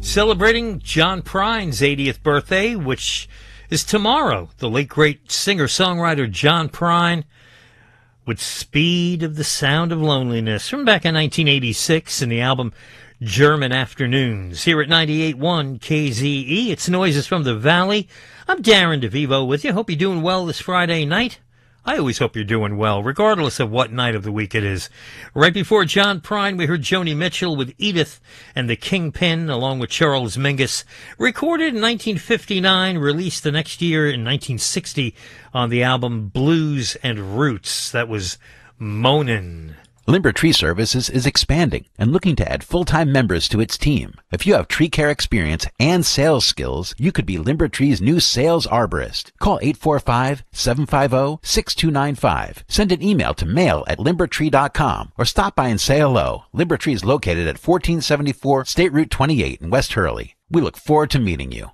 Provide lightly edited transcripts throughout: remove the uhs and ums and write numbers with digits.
Celebrating John Prine's 80th birthday, which is tomorrow. The late, great singer-songwriter John Prine with Speed of the Sound of Loneliness from back in 1986 in the album German Afternoons. Here at 98.1 KZE, it's Noises from the Valley. I'm Darren DeVivo with you. Hope you're doing well this Friday night. I always hope you're doing well, regardless of what night of the week it is. Right before John Prine, we heard Joni Mitchell with Edith and the Kingpin, along with Charles Mingus. Recorded in 1959, released the next year in 1960 on the album Blues and Roots. That was Moanin'. Limber Tree Services is expanding and looking to add full-time members to its team. If you have tree care experience and sales skills, you could be Limber Tree's new sales arborist. Call 845-750-6295. Send an email to mail@limbertree.com or stop by and say hello. Limber Tree is located at 1474 State Route 28 in West Hurley. We look forward to meeting you.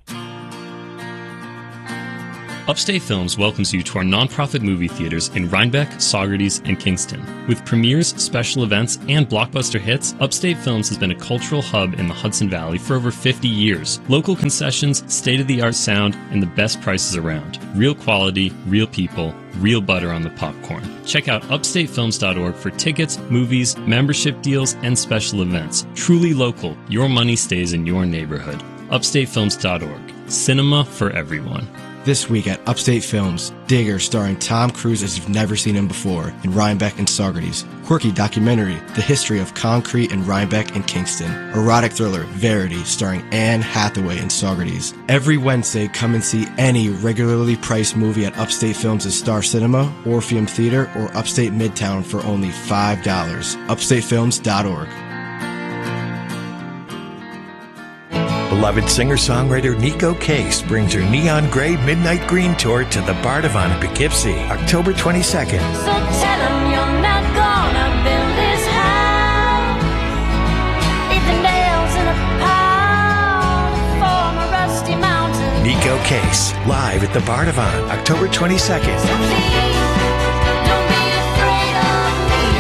Upstate Films welcomes you to our nonprofit movie theaters in Rhinebeck, Saugerties, and Kingston. With premieres, special events, and blockbuster hits, Upstate Films has been a cultural hub in the Hudson Valley for over 50 years. Local concessions, state-of-the-art sound, and the best prices around. Real quality, real people, real butter on the popcorn. Check out upstatefilms.org for tickets, movies, membership deals, and special events. Truly local, your money stays in your neighborhood. upstatefilms.org. Cinema for everyone. This week at Upstate Films, Digger starring Tom Cruise as you've never seen him before in Rhinebeck and Saugerties. Quirky documentary, The History of Concrete in Rhinebeck and Kingston. Erotic thriller, Verity, starring Anne Hathaway in Saugerties. Every Wednesday, come and see any regularly priced movie at Upstate Films' Star Cinema, Orpheum Theater, or Upstate Midtown for only $5. upstatefilms.org. Beloved singer-songwriter Nico Case brings her Neon Gray Midnight Green Tour to the Bardavon in Poughkeepsie, October 22nd. So tell him you're not gonna build his house. Leave the nails in a pile, form a rusty mountain. Nico Case, live at the Bardavon, October 22nd. So please, don't be afraid of me,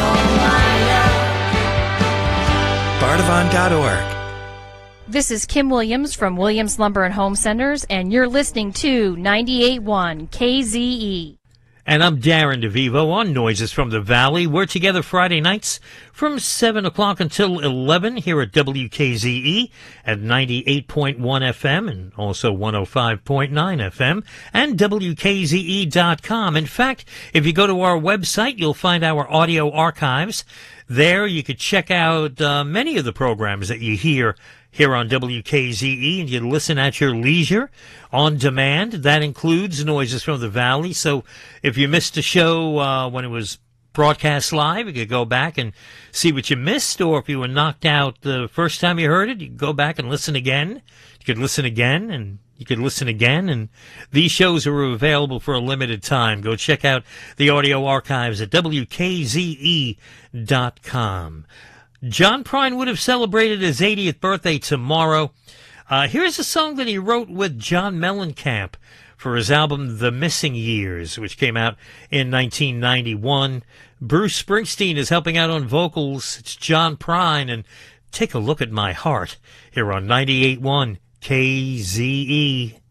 Bardavon.org. This is Kim Williams from Williams Lumber and Home Centers, and you're listening to 98.1 KZE. And I'm Darren DeVivo on Noises from the Valley. We're together Friday nights from 7 o'clock until 11 here at WKZE at 98.1 FM and also 105.9 FM and WKZE.com. In fact, if you go to our website, you'll find our audio archives. There you could check out many of the programs that you hear here on WKZE, and you listen at your leisure on demand. That includes Noises from the Valley. So if you missed a show when it was broadcast live, you could go back and see what you missed, or if you were knocked out the first time you heard it, you could go back and listen again. You could listen again, and you could listen again, and these shows are available for a limited time. Go check out the audio archives at WKZE.com. John Prine would have celebrated his 80th birthday tomorrow. Here's a song that he wrote with John Mellencamp for his album The Missing Years, which came out in 1991. Bruce Springsteen is helping out on vocals. It's John Prine, and Take a Look at My Heart here on 98.1 KZE.